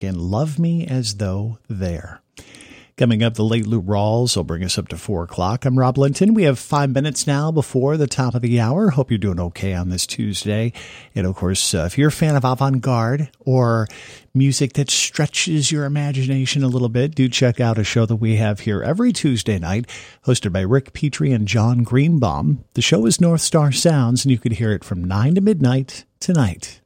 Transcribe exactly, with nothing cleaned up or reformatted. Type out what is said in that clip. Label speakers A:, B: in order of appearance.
A: and Love Me As Though There. Coming up, the late Lou Rawls will bring us up to four o'clock. I'm Rob Linton. We have five minutes now before the top of the hour. Hope you're doing okay on this Tuesday. And, of course, uh, if you're a fan of avant-garde or music that stretches your imagination a little bit, do check out a show that we have here every Tuesday night, hosted by Rick Petrie and John Greenbaum. The show is North Star Sounds, and you could hear it from nine to midnight tonight.